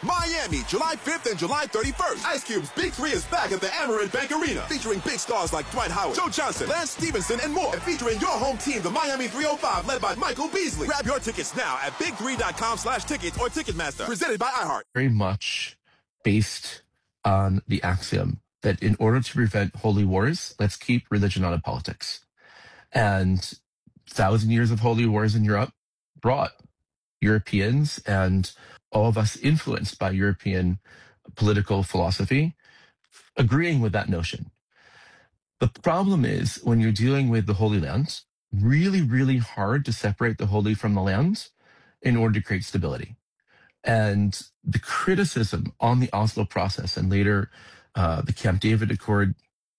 Miami, July 5th and July 31st. Ice Cube's Big 3 is back at the Amerant Bank Arena, featuring big stars like Dwight Howard, Joe Johnson, Lance Stevenson, and more. And featuring your home team, the Miami 305, led by Michael Beasley. Grab your tickets now at big3.com/tickets or Ticketmaster. Presented by iHeart. Very much based on the axiom that in order to prevent holy wars, let's keep religion out of politics. And 1,000 years of holy wars in Europe brought Europeans and all of us influenced by European political philosophy agreeing with that notion. The problem is when you're dealing with the Holy Land, really, really hard to separate the holy from the land in order to create stability. And the criticism on the Oslo process and later the Camp David Accord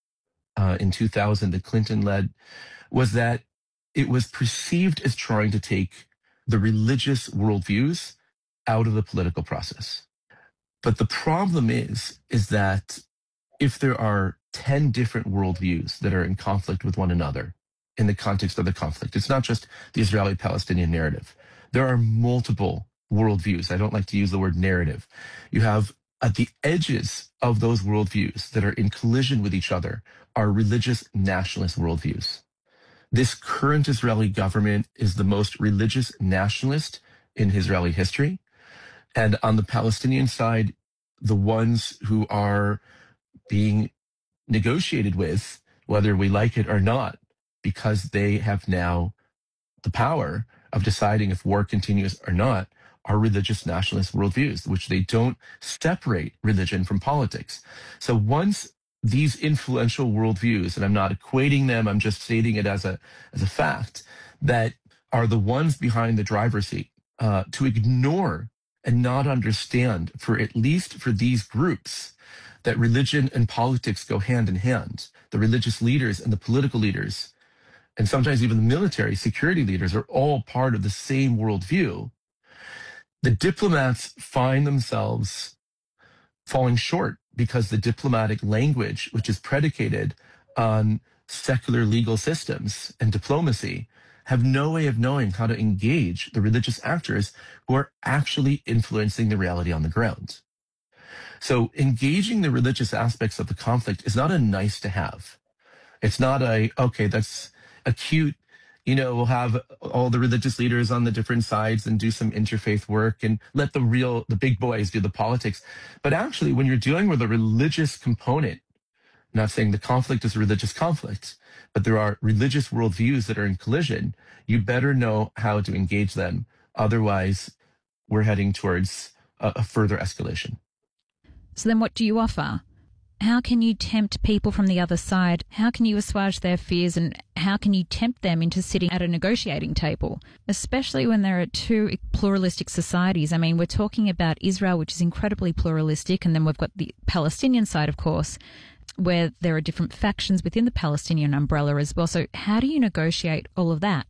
in 2000 that Clinton led was that it was perceived as trying to take the religious worldviews out of the political process. But the problem is that if there are 10 different worldviews that are in conflict with one another in the context of the conflict, it's not just the Israeli-Palestinian narrative. There are multiple worldviews. I don't like to use the word narrative. You have at the edges of those worldviews that are in collision with each other are religious nationalist worldviews. This current Israeli government is the most religious nationalist in Israeli history. And on the Palestinian side, the ones who are being negotiated with, whether we like it or not, because they have now the power of deciding if war continues or not, are religious nationalist worldviews, which they don't separate religion from politics. So once these influential worldviews, and I'm not equating them, I'm just stating it as a fact, that are the ones behind the driver's seat, to ignore and not understand, for at least for these groups, that religion and politics go hand in hand. The religious leaders and the political leaders, and sometimes even the military security leaders, are all part of the same worldview. The diplomats find themselves falling short because the diplomatic language, which is predicated on secular legal systems and diplomacy, have no way of knowing how to engage the religious actors who are actually influencing the reality on the ground. So engaging the religious aspects of the conflict is not a nice to have. It's not okay, that's a cute, we'll have all the religious leaders on the different sides and do some interfaith work and let the big boys do the politics. But actually, when you're dealing with a religious component, I'm not saying the conflict is a religious conflict, but there are religious worldviews that are in collision, you better know how to engage them. Otherwise, we're heading towards a further escalation. So then what do you offer? How can you tempt people from the other side? How can you assuage their fears, and how can you tempt them into sitting at a negotiating table, especially when there are two pluralistic societies? I mean, we're talking about Israel, which is incredibly pluralistic, and then we've got the Palestinian side, of course, where there are different factions within the Palestinian umbrella as well. So how do you negotiate all of that?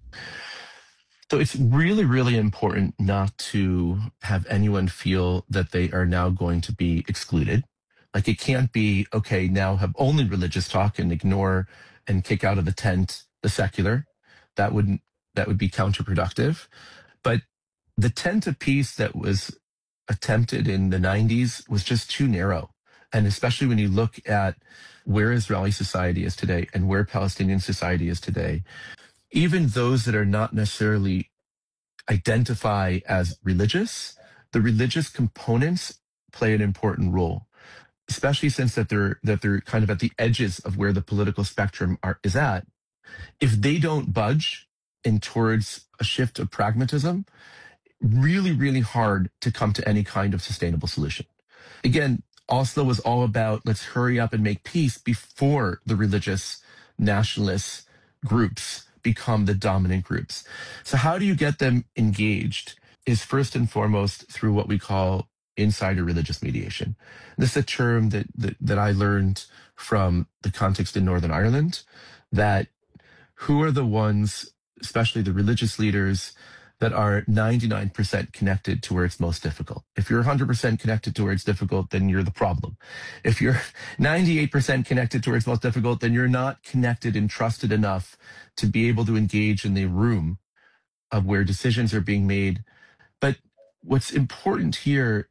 So it's really, really important not to have anyone feel that they are now going to be excluded. Like it can't be, okay, now have only religious talk and ignore and kick out of the tent the secular. That would be counterproductive. But the tent of peace that was attempted in the 90s was just too narrow. And especially when you look at where Israeli society is today and where Palestinian society is today, even those that are not necessarily identify as religious, the religious components play an important role, especially since that they're kind of at the edges of where the political spectrum is at. If they don't budge in towards a shift of pragmatism, really, really hard to come to any kind of sustainable solution. Again, Oslo was all about let's hurry up and make peace before the religious nationalist groups become the dominant groups. So how do you get them engaged is first and foremost through what we call insider religious mediation. This is a term that I learned from the context in Northern Ireland, that who are the ones, especially the religious leaders, that are 99% connected to where it's most difficult. If you're 100% connected to where it's difficult, then you're the problem. If you're 98% connected to where it's most difficult, then you're not connected and trusted enough to be able to engage in the room of where decisions are being made. But what's important here